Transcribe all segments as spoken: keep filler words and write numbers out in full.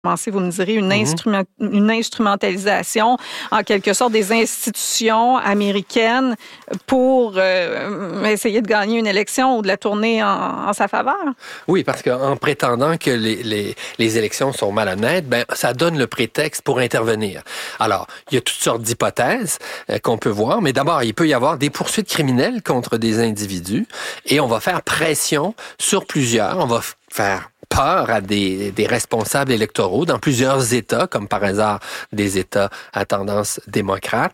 Vous me direz une, mm-hmm. instrument, une instrumentalisation, en quelque sorte, des institutions américaines pour euh, essayer de gagner une élection ou de la tourner en, en sa faveur? Oui, parce qu'en prétendant que les, les, les élections sont malhonnêtes, ben, ça donne le prétexte pour intervenir. Alors, il y a toutes sortes d'hypothèses euh, qu'on peut voir, mais d'abord, il peut y avoir des poursuites criminelles contre des individus et on va faire pression sur plusieurs. On va faire peur à des, des responsables électoraux dans plusieurs États, comme par hasard des États à tendance démocrate.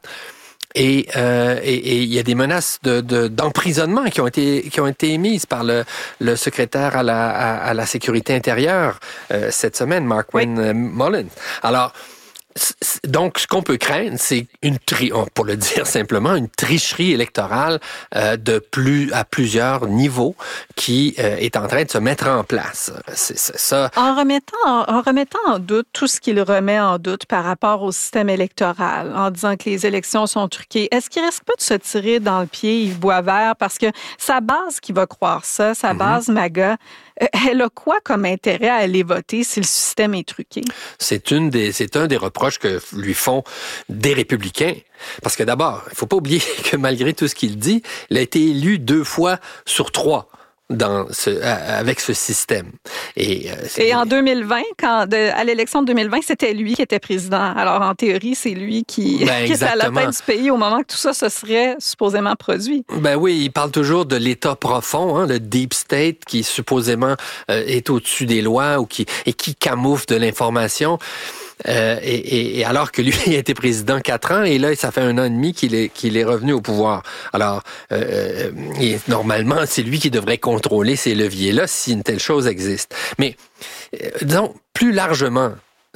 Et euh, et, et il y a des menaces de, de d'emprisonnement qui ont été qui ont été émises par le le secrétaire à la à, à la sécurité intérieure euh, cette semaine, Mark Wayne oui. Mullins. Alors donc, ce qu'on peut craindre, c'est une tri, pour le dire simplement, une tricherie électorale euh, de plus à plusieurs niveaux qui euh, est en train de se mettre en place. C'est, c'est ça. En remettant, en remettant en doute tout ce qu'il remet en doute par rapport au système électoral, en disant que les élections sont truquées, est-ce qu'il risque pas de se tirer dans le pied Yves Boisvert parce que sa base qui va croire ça, sa mm-hmm. base MAGA, elle a quoi comme intérêt à aller voter si le système est truqué? C'est une des, c'est un des reproches que lui font des républicains. Parce que d'abord, il faut pas oublier que malgré tout ce qu'il dit, il a été élu deux fois sur trois dans ce, avec ce système. Et, euh, Et en deux mille vingt, quand de, à l'élection de deux mille vingt, c'était lui qui était président. Alors en théorie, c'est lui qui, ben, qui était à la tête du pays au moment que tout ça se serait supposément produit. Ben oui, il parle toujours de l'État profond, hein, le deep state qui supposément euh, est au-dessus des lois ou qui et qui camoufle de l'information. Euh, et, et, et alors que lui a été président quatre ans et là ça fait un an et demi qu'il est qu'il est revenu au pouvoir. Alors euh, et normalement c'est lui qui devrait contrôler ces leviers-là si une telle chose existe. Mais euh, disons plus largement,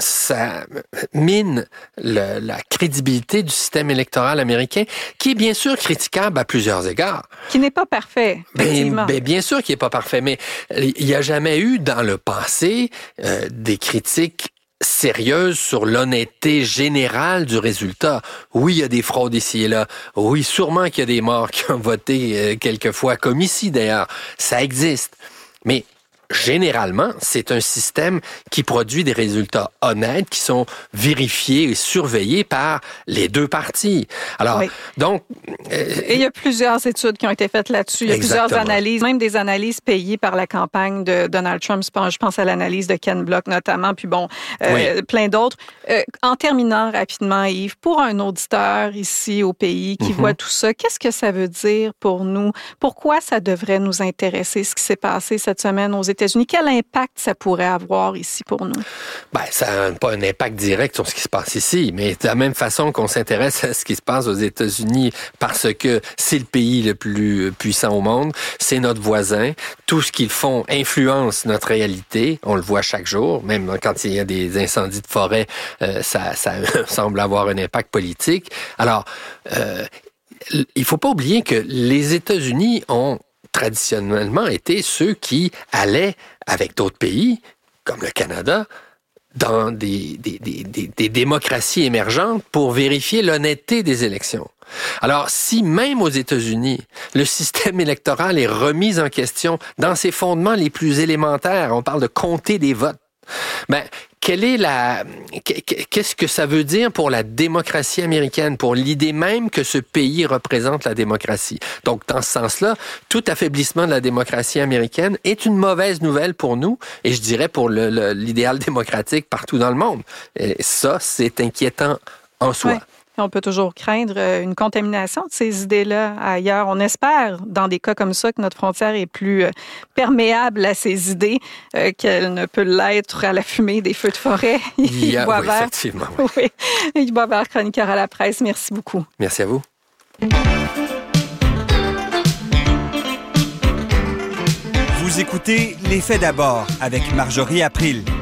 ça mine le, la crédibilité du système électoral américain, qui est bien sûr critiquable à plusieurs égards. Qui n'est pas parfait, effectivement. Ben, ben, bien sûr qu'il n'est pas parfait, mais il n'y a jamais eu dans le passé euh, des critiques sérieuse sur l'honnêteté générale du résultat. Oui, il y a des fraudes ici et là. Oui, sûrement qu'il y a des morts qui ont voté euh, quelquefois, comme ici d'ailleurs. Ça existe. Mais généralement, c'est un système qui produit des résultats honnêtes, qui sont vérifiés et surveillés par les deux parties. Alors, oui. donc... Euh, et il y a plusieurs études qui ont été faites là-dessus. Il y a exactement. plusieurs analyses, même des analyses payées par la campagne de Donald Trump. Je pense à l'analyse de Ken Block notamment, puis bon, euh, oui. plein d'autres. Euh, en terminant rapidement, Yves, pour un auditeur ici au pays qui mm-hmm. voit tout ça, qu'est-ce que ça veut dire pour nous? Pourquoi ça devrait nous intéresser, ce qui s'est passé cette semaine aux États-Unis? Quel impact ça pourrait avoir ici pour nous? Ben, ça n'a pas un impact direct sur ce qui se passe ici, mais de la même façon qu'on s'intéresse à ce qui se passe aux États-Unis parce que c'est le pays le plus puissant au monde, c'est notre voisin, tout ce qu'ils font influence notre réalité, on le voit chaque jour, même quand il y a des incendies de forêt, euh, ça, ça semble avoir un impact politique. Alors, euh, il faut pas oublier que les États-Unis ont traditionnellement été ceux qui allaient avec d'autres pays, comme le Canada, dans des, des, des, des, des démocraties émergentes pour vérifier l'honnêteté des élections. Alors, si même aux États-Unis, le système électoral est remis en question dans ses fondements les plus élémentaires, on parle de compter des votes, ben, quelle est la, qu'est-ce que ça veut dire pour la démocratie américaine, pour l'idée même que ce pays représente la démocratie? Donc, dans ce sens-là, tout affaiblissement de la démocratie américaine est une mauvaise nouvelle pour nous, et je dirais pour le, le, l'idéal démocratique partout dans le monde. Et ça, c'est inquiétant en soi. Ouais. On peut toujours craindre une contamination de ces idées-là ailleurs. On espère, dans des cas comme ça, que notre frontière est plus perméable à ces idées euh, qu'elle ne peut l'être à la fumée des feux de forêt. Il y a, oui, effectivement. Oui. Oui. Yves Boisvert, chroniqueur à la presse, merci beaucoup. Merci à vous. Vous écoutez Les Faits d'abord avec Marjorie April.